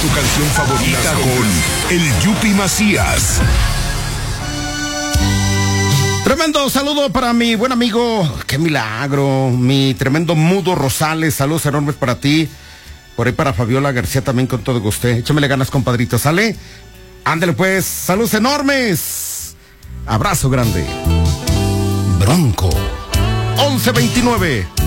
tu canción favorita con el Yupi Macías. Tremendo saludo para mi buen amigo, qué milagro, mi tremendo Mudo Rosales, saludos enormes para ti, por ahí para Fabiola García también con todo gusto, échamele ganas compadrito, ¿sale? Ándale pues, saludos enormes, abrazo grande. Bronco, 1129.